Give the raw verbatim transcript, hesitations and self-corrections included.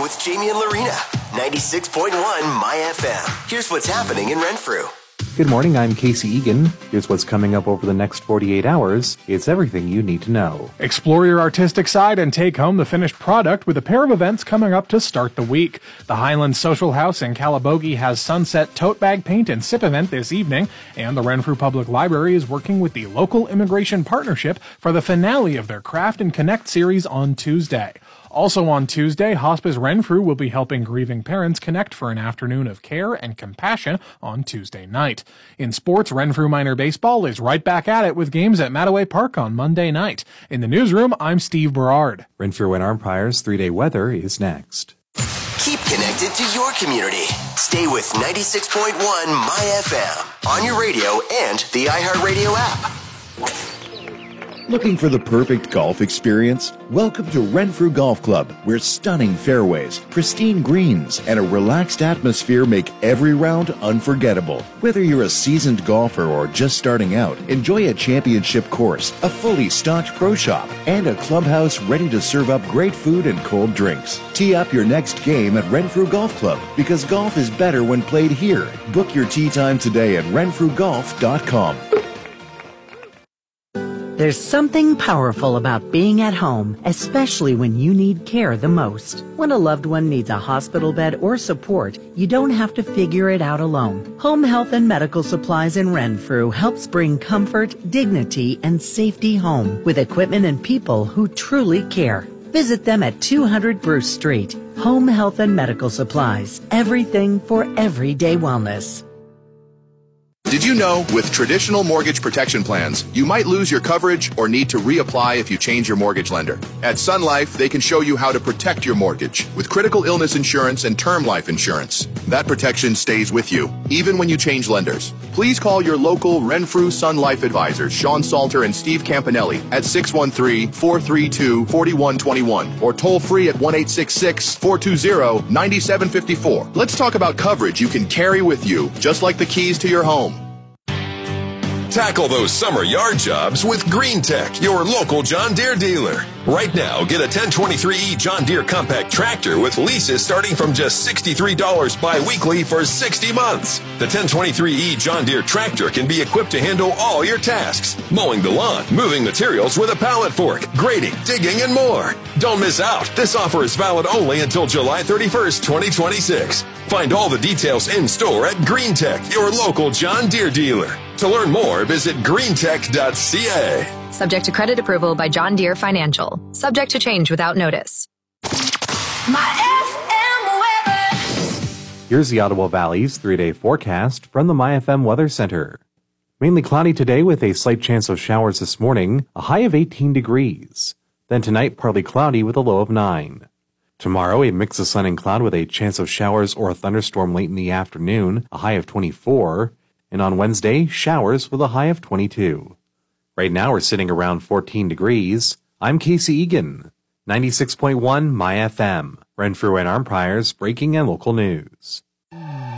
with Jamie and Lorena. ninety-six point one My F M. Here's what's happening in Renfrew. Good morning, I'm Casey Egan. Here's what's coming up over the next forty-eight hours. It's everything you need to know. Explore your artistic side and take home the finished product with a pair of events coming up to start the week. The Highlands Social House in Calabogie has Sunset Tote Bag Paint and Sip event this evening, and the Renfrew Public Library is working with the Local Immigration Partnership for the finale of their Craft and Connect series on Tuesday. Also on Tuesday, Hospice Renfrew will be helping grieving parents connect for an afternoon of care and compassion on Tuesday night. In sports, Renfrew Minor Baseball is right back at it with games at Mattaway Park on Monday night. In the newsroom, I'm Steve Berard. Renfrew and Armpire's three-day weather is next. Keep connected to your community. Stay with ninety-six point one My F M on your radio and the iHeartRadio app. Looking for the perfect golf experience? Welcome to Renfrew Golf Club, where stunning fairways, pristine greens, and a relaxed atmosphere make every round unforgettable. Whether you're a seasoned golfer or just starting out, enjoy a championship course, a fully stocked pro shop, and a clubhouse ready to serve up great food and cold drinks. Tee up your next game at Renfrew Golf Club, because golf is better when played here. Book your tee time today at renfrew golf dot com. There's something powerful about being at home, especially when you need care the most. When a loved one needs a hospital bed or support, you don't have to figure it out alone. Home Health and Medical Supplies in Renfrew helps bring comfort, dignity, and safety home with equipment and people who truly care. Visit them at two hundred Bruce Street. Home Health and Medical Supplies. Everything for everyday wellness. Did you know with traditional mortgage protection plans, you might lose your coverage or need to reapply if you change your mortgage lender? At Sun Life, they can show you how to protect your mortgage with critical illness insurance and term life insurance. That protection stays with you, even when you change lenders. Please call your local Renfrew Sun Life advisors, Sean Salter and Steve Campanelli, at six one three, four three two, four one two one or toll free at one eight six six, four two zero, nine seven five four. Let's talk about coverage you can carry with you, just like the keys to your home. Tackle those summer yard jobs with Green Tech, your local John Deere dealer. Right now, get a ten twenty-three E John Deere compact tractor with leases starting from just sixty-three dollars bi-weekly for sixty months. The ten twenty-three E John Deere tractor can be equipped to handle all your tasks: mowing the lawn, moving materials with a pallet fork, grading, digging, and more. Don't miss out. This offer is valid only until July thirty-first, twenty twenty-six. Find all the details in store at Green Tech, your local John Deere dealer. To learn more, visit green tech dot c a. Subject to credit approval by John Deere Financial. Subject to change without notice. My F M weather. Here's the Ottawa Valley's three-day forecast from the My F M Weather Center. Mainly cloudy today with a slight chance of showers this morning, a high of eighteen degrees. Then tonight, partly cloudy with a low of nine. Tomorrow, a mix of sun and cloud with a chance of showers or a thunderstorm late in the afternoon, a high of twenty-four. And on Wednesday, showers with a high of twenty-two. Right now, we're sitting around fourteen degrees. I'm Casey Egan, ninety-six point one My F M, Renfrew and Armpire's breaking and local news.